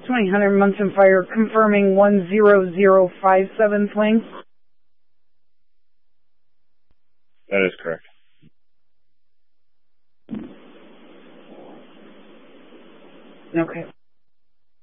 620 Hunter Munson Fire, confirming 10057 swing. That is correct. Okay.